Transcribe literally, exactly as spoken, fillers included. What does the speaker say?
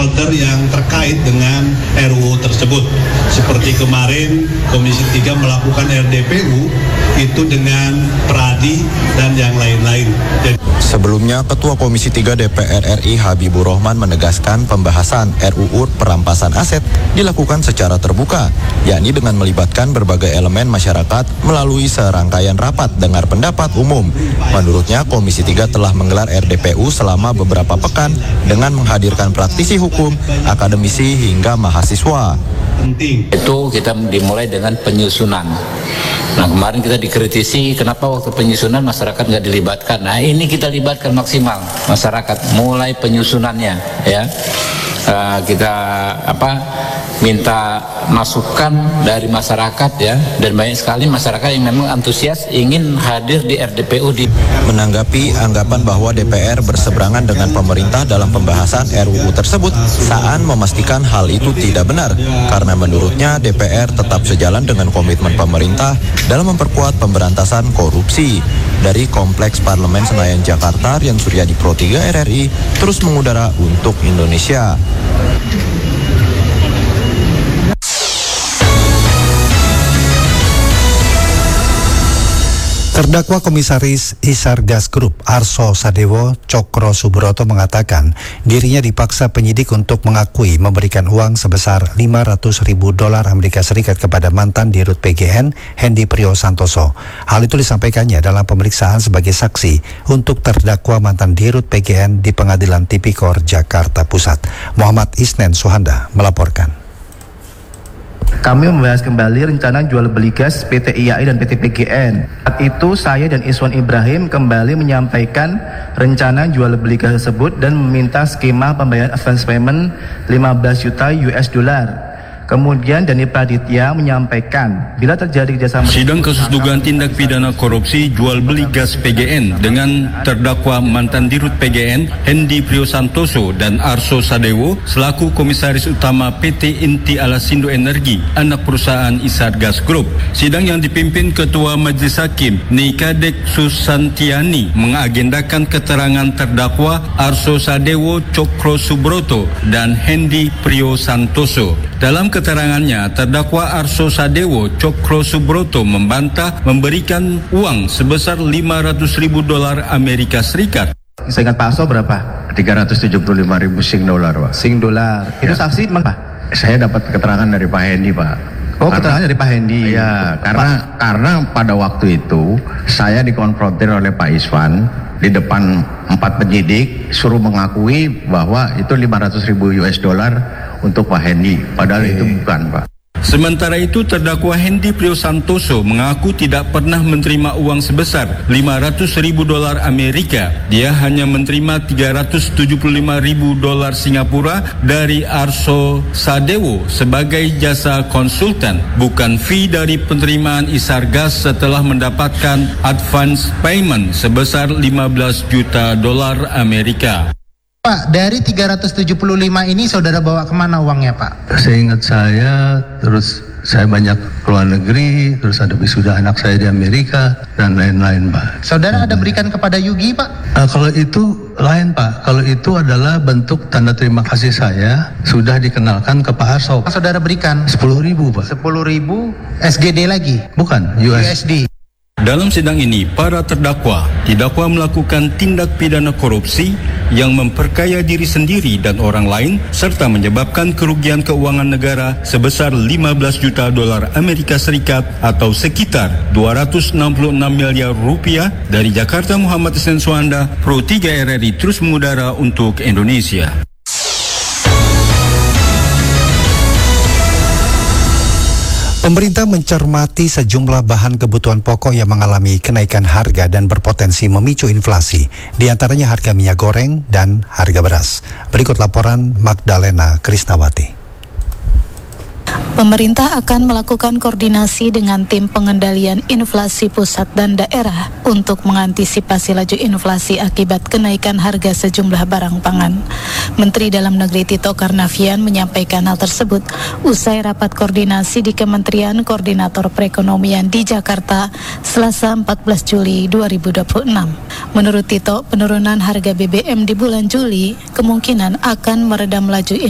stakeholder yang terkait dengan R U U tersebut. Seperti kemarin Komisi tiga melakukan R D P U itu dengan Pradi dan yang lain-lain. Jadi, sebelumnya, Ketua Komisi tiga D P R R I Habibur Rahman menegaskan pembahasan R U U perampasan aset dilakukan secara terbuka, yakni dengan melibatkan berbagai elemen masyarakat melalui serangkaian rapat dengar pendapat umum. Menurutnya, Komisi tiga telah menggelar R D P U selama beberapa pekan dengan menghadirkan praktisi hukum, akademisi hingga mahasiswa. Itu kita dimulai dengan penyusunan. Nah, kemarin kita dikritisi kenapa waktu penyusunan masyarakat nggak dilibatkan. Nah, ini kita libatkan maksimal masyarakat mulai penyusunannya, ya. Uh, kita apa minta masukan dari masyarakat, ya, dan banyak sekali masyarakat yang memang antusias ingin hadir di R D P U. Di menanggapi anggapan bahwa D P R berseberangan dengan pemerintah dalam pembahasan R U U tersebut, Saan memastikan hal itu tidak benar karena menurutnya D P R tetap sejalan dengan komitmen pemerintah dalam memperkuat pemberantasan korupsi. Dari Kompleks Parlemen Senayan Jakarta, Rian Suryadi, Pro tiga R R I terus mengudara untuk Indonesia. Terdakwa Komisaris Isar Gas Group Arso Sadewo Cokro Subroto mengatakan dirinya dipaksa penyidik untuk mengakui memberikan uang sebesar lima ratus ribu dolar Amerika Serikat kepada mantan Dirut P G N Hendy Priyo Santoso. Hal itu disampaikannya dalam pemeriksaan sebagai saksi untuk terdakwa mantan Dirut P G N di Pengadilan Tipikor Jakarta Pusat. Muhammad Isnen Suhanda melaporkan. Kami membahas kembali rencana jual beli gas P T I A I dan P T P G N. Saat itu saya dan Iswan Ibrahim kembali menyampaikan rencana jual beli gas tersebut dan meminta skema pembayaran advance payment lima belas juta U S dollar. Kemudian Dani Praditya menyampaikan bila terjadi kerjasama. Sidang kasus dugaan tindak pidana korupsi jual beli gas P G N dengan terdakwa mantan Dirut P G N Hendy Priyo Santoso dan Arso Sadewo selaku Komisaris Utama P T Inti Alasindo Energi, anak perusahaan Isar Gas Group. Sidang yang dipimpin Ketua Majelis Hakim Nikadek Susantiani mengagendakan keterangan terdakwa Arso Sadewo Cokro Subroto dan Hendy Priyo Santoso. Dalam keterangannya, terdakwa Arso Sadewo Cokro Subroto membantah memberikan uang sebesar lima ratus ribu dolar Amerika Serikat. Saya ingat Pak Arso berapa? tiga ratus tujuh puluh lima ribu sing dolar, Pak. Sing dolar. Itu Ya. saksi Pak? Saya dapat keterangan dari Pak Hendy, Pak. Oh, keterangan dari Pak Hendy. Iya, karena Pak. karena pada waktu itu saya dikonfrontir oleh Pak Iswan di depan empat penyidik suruh mengakui bahwa itu lima ratus ribu U S dollar untuk Pak Hendy, padahal okay. Itu bukan, Pak. Sementara itu, terdakwa Hendy Priyo Santoso mengaku tidak pernah menerima uang sebesar lima ratus ribu dolar Amerika. Dia hanya menerima tiga ratus tujuh puluh lima ribu dolar Singapura dari Arso Sadewo sebagai jasa konsultan, bukan fee dari penerimaan Isar Gas setelah mendapatkan advance payment sebesar lima belas juta dolar Amerika. Pak, dari tiga ratus tujuh puluh lima ini saudara bawa kemana uangnya, Pak? Seingat saya, terus saya banyak keluar negeri, terus ada wisuda anak saya di Amerika, dan lain-lain, Pak. Saudara ada berikan kepada Yugi, Pak? Nah, kalau itu lain, Pak. Kalau itu adalah bentuk tanda terima kasih saya, sudah dikenalkan ke Pak Arso. Saudara berikan? sepuluh ribu, Pak. sepuluh ribu S G D lagi? Bukan, U S. U S D. Dalam sidang ini, para terdakwa didakwa melakukan tindak pidana korupsi yang memperkaya diri sendiri dan orang lain serta menyebabkan kerugian keuangan negara sebesar lima belas juta dolar Amerika Serikat atau sekitar dua ratus enam puluh enam miliar rupiah. Dari Jakarta, Muhammad Isnen Suhanda, Pro tiga R R I terus mengudara untuk Indonesia. Pemerintah mencermati sejumlah bahan kebutuhan pokok yang mengalami kenaikan harga dan berpotensi memicu inflasi, di antaranya harga minyak goreng dan harga beras. Berikut laporan Magdalena Krisnawati. Pemerintah akan melakukan koordinasi dengan tim pengendalian inflasi pusat dan daerah untuk mengantisipasi laju inflasi akibat kenaikan harga sejumlah barang pangan. Menteri Dalam Negeri Tito Karnavian menyampaikan hal tersebut usai rapat koordinasi di Kementerian Koordinator Perekonomian di Jakarta Selasa empat belas Juli dua ribu dua puluh enam. Menurut Tito, penurunan harga B B M di bulan Juli kemungkinan akan meredam laju